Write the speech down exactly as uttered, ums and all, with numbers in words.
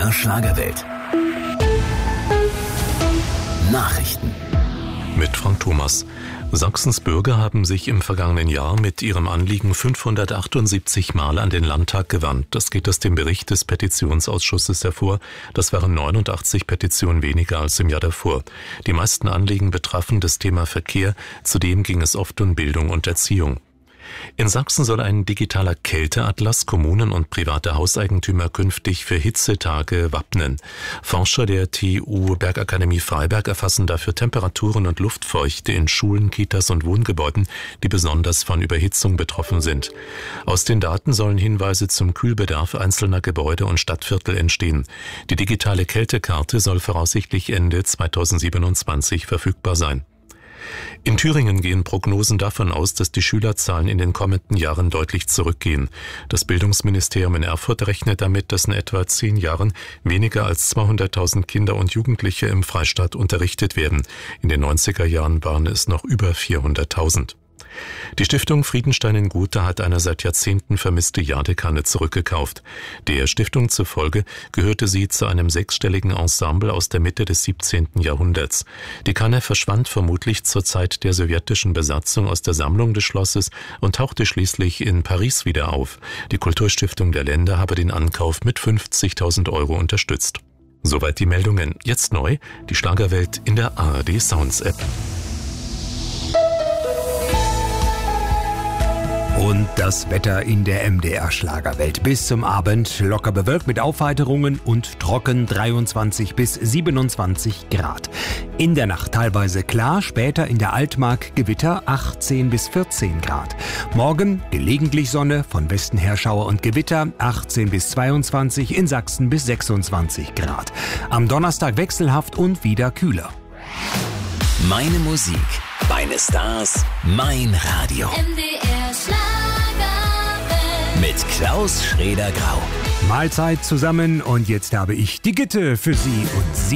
R Schlagerwelt. Nachrichten. Mit Frank Thomas. Sachsens Bürger haben sich im vergangenen Jahr mit ihrem Anliegen fünfhundertachtundsiebzig Mal an den Landtag gewandt. Das geht aus dem Bericht des Petitionsausschusses hervor. Das waren neunundachtzig Petitionen weniger als im Jahr davor. Die meisten Anliegen betrafen das Thema Verkehr. Zudem ging es oft um Bildung und Erziehung. In Sachsen soll ein digitaler Kälteatlas Kommunen und private Hauseigentümer künftig für Hitzetage wappnen. Forscher der T U Bergakademie Freiberg erfassen dafür Temperaturen und Luftfeuchte in Schulen, Kitas und Wohngebäuden, die besonders von Überhitzung betroffen sind. Aus den Daten sollen Hinweise zum Kühlbedarf einzelner Gebäude und Stadtviertel entstehen. Die digitale Kältekarte soll voraussichtlich Ende zweitausendsiebenundzwanzig verfügbar sein. In Thüringen gehen Prognosen davon aus, dass die Schülerzahlen in den kommenden Jahren deutlich zurückgehen. Das Bildungsministerium in Erfurt rechnet damit, dass in etwa zehn Jahren weniger als zweihunderttausend Kinder und Jugendliche im Freistaat unterrichtet werden. In den neunziger Jahren waren es noch über vierhunderttausend. Die Stiftung Friedenstein in Gotha hat eine seit Jahrzehnten vermisste Jadekanne zurückgekauft. Der Stiftung zufolge gehörte sie zu einem sechsstelligen Ensemble aus der Mitte des siebzehnten Jahrhunderts. Die Kanne verschwand vermutlich zur Zeit der sowjetischen Besatzung aus der Sammlung des Schlosses und tauchte schließlich in Paris wieder auf. Die Kulturstiftung der Länder habe den Ankauf mit fünfzigtausend Euro unterstützt. Soweit die Meldungen. Jetzt neu, die Schlagerwelt in der A R D Sounds App. Und das Wetter in der M D R Schlagerwelt. Bis zum Abend locker bewölkt mit Aufheiterungen und trocken dreiundzwanzig bis siebenundzwanzig Grad. In der Nacht teilweise klar, später in der Altmark Gewitter achtzehn bis vierzehn Grad. Morgen gelegentlich Sonne, von Westen her Schauer und Gewitter achtzehn bis zweiundzwanzig, in Sachsen bis sechsundzwanzig Grad. Am Donnerstag wechselhaft und wieder kühler. Meine Musik, meine Stars, mein Radio. M D R Schlagerwelt. Mit Klaus Schrader-Grau. Mahlzeit zusammen und jetzt habe ich die Gitte für Sie und Sie.